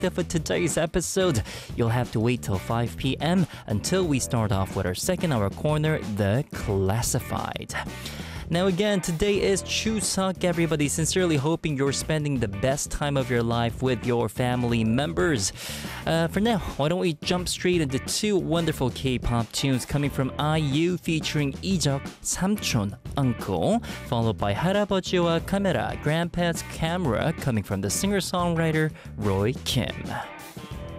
perspective for today's episode, you'll have to wait till 5 p.m. until we start off with our second hour corner, The Classified. Now again, today is Chuseok, everybody. Sincerely hoping you're spending the best time of your life with your family members. For now, why don't we jump straight into two wonderful K-pop tunes coming from IU featuring Ijeok, 삼촌, uncle, followed by 할아버지와 카메라, grandpa's camera, coming from the singer-songwriter Roy Kim.